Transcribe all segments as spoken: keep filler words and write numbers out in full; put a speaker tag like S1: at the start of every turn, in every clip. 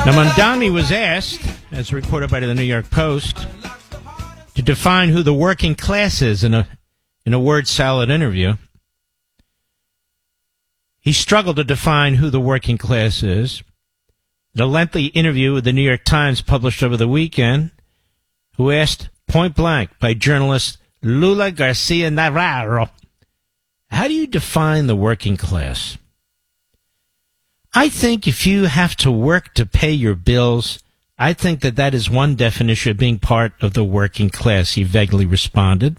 S1: Now, Mondani was asked, as reported by the New York Post, to define who the working class is in a in a word salad interview. He struggled to define who the working class is. In a lengthy interview with the New York Times published over the weekend, who asked point blank by journalist Lula Garcia Navarro, how do you define the working class? I think if you have to work to pay your bills, I think that that is one definition of being part of the working class, he vaguely responded.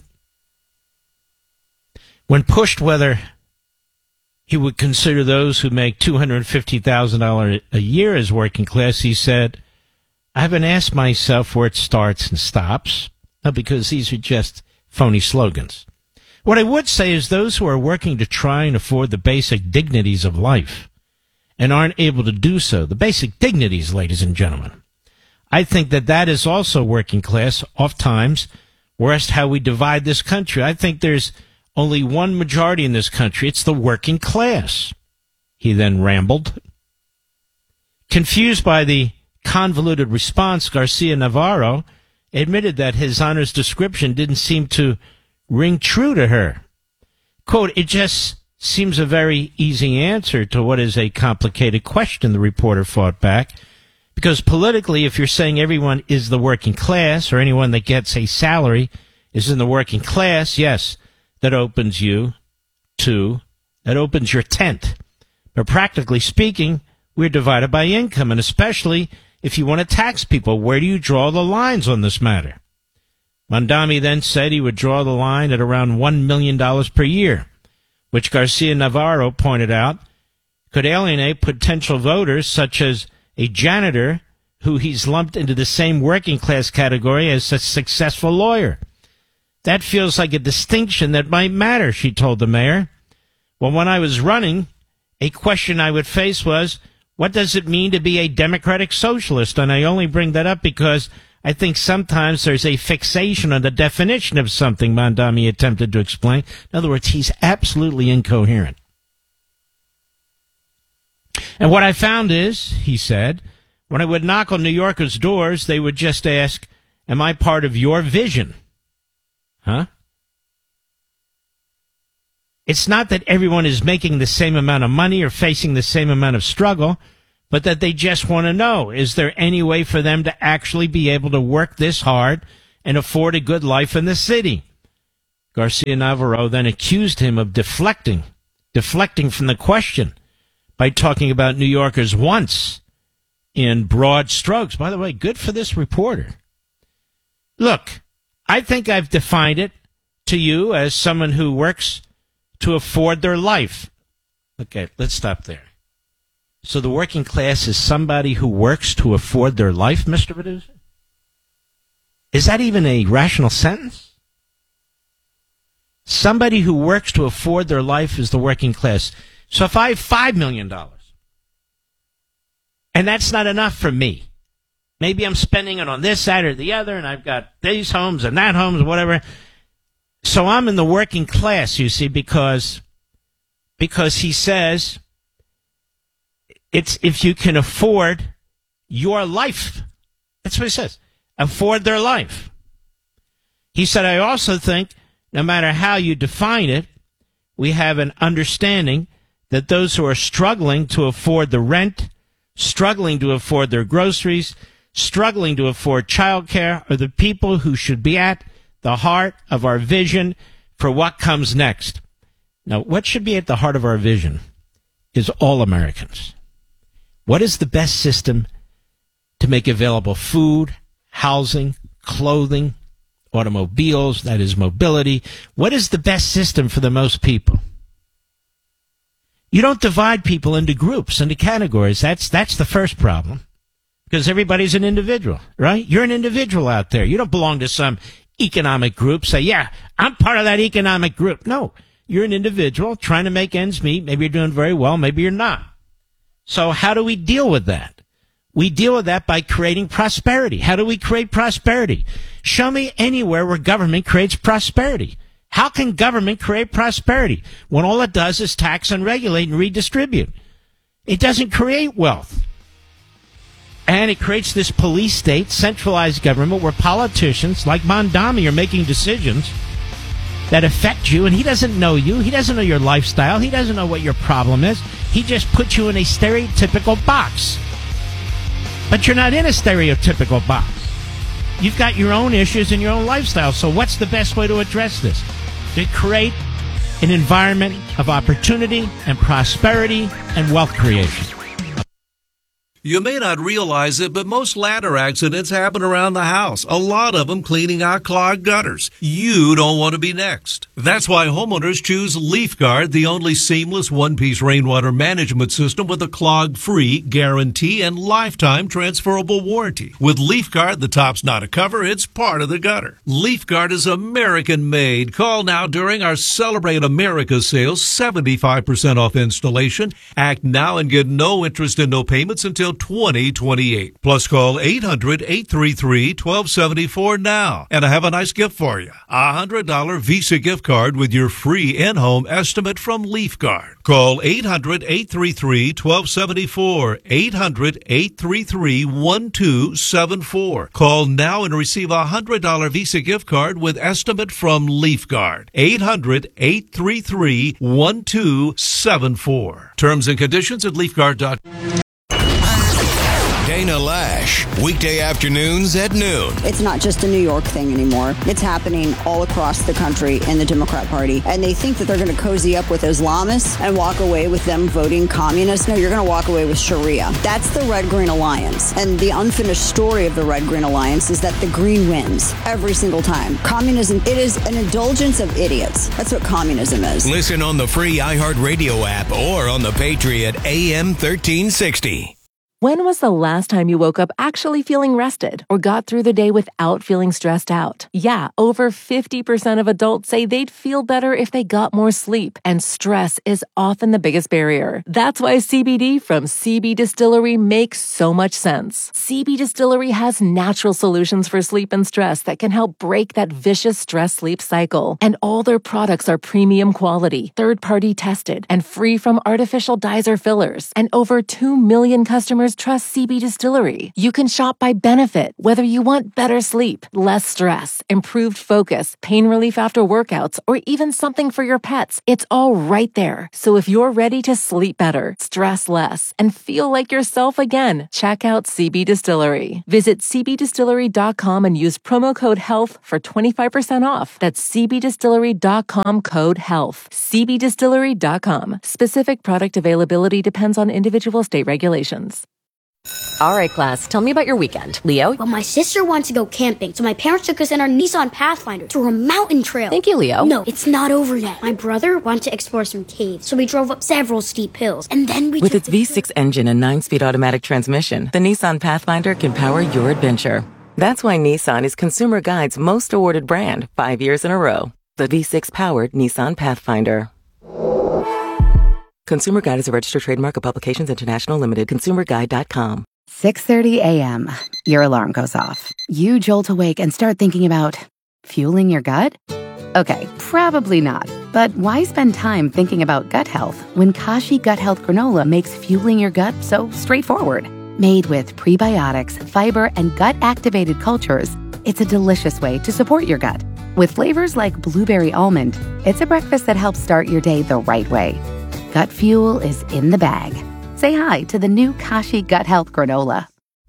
S1: When pushed whether he would consider those who make two hundred fifty thousand dollars a year as working class, he said, I haven't asked myself where it starts and stops, because these are just phony slogans. What I would say is those who are working to try and afford the basic dignities of life and aren't able to do so, the basic dignities, ladies and gentlemen, I think that that is also working class, oft times, whereas how we divide this country. I think there's only one majority in this country. It's the working class. He then rambled. Confused by the convoluted response, Garcia Navarro admitted that his Honor's description didn't seem to ring true to her. Quote, it just seems a very easy answer to what is a complicated question, the reporter fought back. Because politically, if you're saying everyone is the working class or anyone that gets a salary is in the working class, yes, that opens you to, that opens your tent. But practically speaking, we're divided by income, and especially if you want to tax people, where do you draw the lines on this matter? Mondani then said he would draw the line at around one million dollars per year, which Garcia Navarro pointed out could alienate potential voters such as a janitor who he's lumped into the same working class category as a successful lawyer. That feels like a distinction that might matter, she told the mayor. Well, when I was running, a question I would face was, what does it mean to be a democratic socialist? And I only bring that up because I think sometimes there's a fixation on the definition of something, Mondani attempted to explain. In other words, he's absolutely incoherent. And what I found is, he said, when I would knock on New Yorkers' doors, they would just ask, am I part of your vision? Huh? It's not that everyone is making the same amount of money or facing the same amount of struggle, but that they just want to know, is there any way for them to actually be able to work this hard and afford a good life in the city? Garcia Navarro then accused him of deflecting, deflecting from the question by talking about New Yorkers' wants in broad strokes. By the way, good for this reporter. Look, I think I've defined it to you as someone who works to afford their life. Okay, let's stop there. So the working class is somebody who works to afford their life, Mister Producer? Is that even a rational sentence? Somebody who works to afford their life is the working class. So if I have five million dollars, and that's not enough for me, maybe I'm spending it on this, that, or the other, and I've got these homes and that homes, whatever. So I'm in the working class, you see, because because he says it's if you can afford your life. That's what he says. Afford their life. He said, I also think no matter how you define it, we have an understanding that those who are struggling to afford the rent, struggling to afford their groceries, struggling to afford childcare are the people who should be at the heart of our vision for what comes next. Now, what should be at the heart of our vision is all Americans. What is the best system to make available food, housing, clothing, automobiles, that is mobility? What is the best system for the most people? You don't divide people into groups, into categories. That's that's the first problem. Because everybody's an individual, right? You're an individual out there. You don't belong to some economic group. Say, yeah, I'm part of that economic group. No, you're an individual trying to make ends meet. Maybe you're doing very well. Maybe you're not. So how do we deal with that? We deal with that by creating prosperity. How do we create prosperity? Show me anywhere where government creates prosperity. How can government create prosperity when all it does is tax and regulate and redistribute? It doesn't create wealth. And it creates this police state, centralized government, where politicians like Mondami are making decisions that affect you, and he doesn't know you. He doesn't know your lifestyle. He doesn't know what your problem is. He just puts you in a stereotypical box. But you're not in a stereotypical box. You've got your own issues and your own lifestyle. So what's the best way to address this? To create an environment of opportunity and prosperity and wealth creation.
S2: You may not realize it, but most ladder accidents happen around the house. A lot of them cleaning out clogged gutters. You don't want to be next. That's why homeowners choose LeafGuard, the only seamless one-piece rainwater management system with a clog-free guarantee and lifetime transferable warranty. With LeafGuard, the top's not a cover, it's part of the gutter. LeafGuard is American-made. Call now during our Celebrate America sales, seventy-five percent off installation. Act now and get no interest and no payments until twenty twenty-eight. Plus call eight hundred, eight three three, one two seven four now. And I have a nice gift for you. A one hundred dollars Visa gift card with your free in-home estimate from LeafGuard. Call eight hundred, eight three three, one two seven four. eight hundred, eight three three, one two seven four. Call now and receive a one hundred dollars Visa gift card with estimate from LeafGuard. eight hundred, eight three three, one two seven four. Terms and conditions at leafguard dot com.
S3: Dana Lash, weekday afternoons at noon.
S4: It's not just a New York thing anymore. It's happening all across the country in the Democrat Party. And they think that they're going to cozy up with Islamists and walk away with them voting communist. No, you're going to walk away with Sharia. That's the Red-Green Alliance. And the unfinished story of the Red-Green Alliance is that the Green wins every single time. Communism, it is an indulgence of idiots. That's what communism is.
S3: Listen on the free iHeartRadio app or on the Patriot A M thirteen sixty.
S5: When was the last time you woke up actually feeling rested or got through the day without feeling stressed out? Yeah, over fifty percent of adults say they'd feel better if they got more sleep, and stress is often the biggest barrier. That's why C B D from C B Distillery makes so much sense. C B Distillery has natural solutions for sleep and stress that can help break that vicious stress-sleep cycle. And all their products are premium quality, third-party tested, and free from artificial dyes or fillers. And over two million customers trust C B Distillery. You can shop by benefit, whether you want better sleep, less stress, improved focus, pain relief after workouts, or even something for your pets. It's all right there. So if you're ready to sleep better, stress less, and feel like yourself again, check out C B Distillery. Visit c b distillery dot com and use promo code HEALTH for twenty-five percent off. That's c b distillery dot com code HEALTH. c b distillery dot com. Specific product availability depends on individual state regulations.
S6: All right, class, tell me about your weekend. Leo?
S7: Well, my sister wanted to go camping, so my parents took us in our Nissan Pathfinder to a mountain trail.
S6: Thank you, Leo.
S7: No, it's not over yet. My brother wanted to explore some caves, so we drove up several steep hills, and then we
S8: With
S7: took
S8: its V six engine and nine-speed automatic transmission, the Nissan Pathfinder can power your adventure. That's why Nissan is Consumer Guide's most awarded brand five years in a row. The V six-powered Nissan Pathfinder. Consumer Guide is a registered trademark of Publications International Limited. consumer guide dot com.
S9: six thirty a.m. Your alarm goes off. You jolt awake and start thinking about fueling your gut? Okay, probably not. But why spend time thinking about gut health when Kashi Gut Health Granola makes fueling your gut so straightforward? Made with prebiotics, fiber, and gut-activated cultures, it's a delicious way to support your gut. With flavors like blueberry almond, it's a breakfast that helps start your day the right way. Gut fuel is in the bag. Say hi to the new Kashi Gut Health Granola.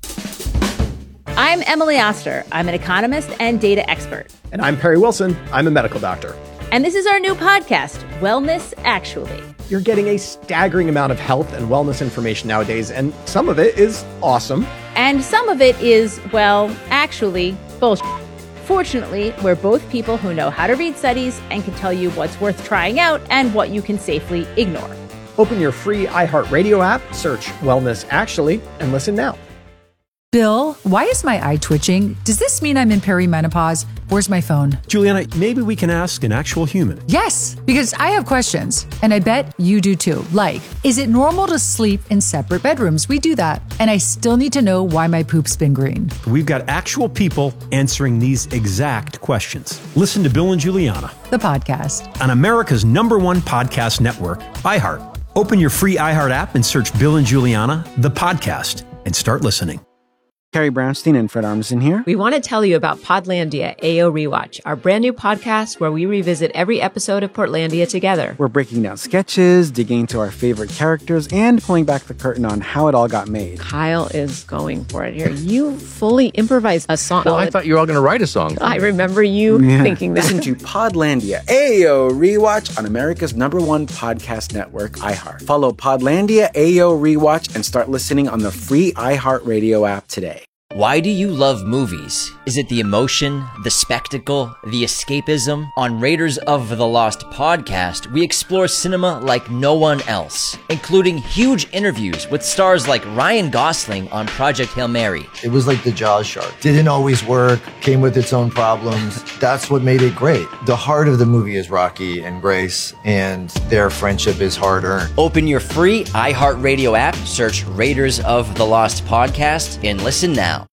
S10: I'm Emily Oster. I'm an economist and data expert.
S11: And I'm Perry Wilson. I'm a medical doctor.
S10: And this is our new podcast, Wellness Actually.
S11: You're getting a staggering amount of health and wellness information nowadays, and some of it is awesome.
S10: And some of it is, well, actually, bullshit. Fortunately, we're both people who know how to read studies and can tell you what's worth trying out and what you can safely ignore.
S11: Open your free iHeartRadio app, search Wellness Actually, and listen now.
S12: Bill, why is my eye twitching? Does this mean I'm in perimenopause? Where's my phone?
S13: Juliana, maybe we can ask an actual human.
S12: Yes, because I have questions, and I bet you do too. Like, is it normal to sleep in separate bedrooms? We do that. And I still need to know why my poop's been green.
S13: We've got actual people answering these exact questions. Listen to Bill and Juliana,
S12: the podcast,
S13: on America's number one podcast network, iHeart. Open your free iHeart app and search Bill and Juliana, the podcast, and start listening.
S14: Carrie Brownstein and Fred Armisen here.
S15: We want to tell you about Podlandia A O Rewatch, our brand new podcast where we revisit every episode of Portlandia together.
S14: We're breaking down sketches, digging into our favorite characters, and pulling back the curtain on how it all got made.
S15: Kyle is going for it here. You fully improvised a song.
S16: Well, I thought you were all going to write a song.
S15: I remember you yeah. thinking that.
S14: Listen to Podlandia A O Rewatch on America's number one podcast network, iHeart. Follow Podlandia A O Rewatch and start listening on the free iHeartRadio app today.
S17: Why do you love movies? Is it the emotion, the spectacle, the escapism? On Raiders of the Lost podcast, we explore cinema like no one else, including huge interviews with stars like Ryan Gosling on Project Hail Mary.
S18: It was like the Jaws shark. Didn't always work, came with its own problems. That's what made it great. The heart of the movie is Rocky and Grace, and their friendship is hard-earned.
S17: Open your free iHeartRadio app, search Raiders of the Lost podcast, and listen now.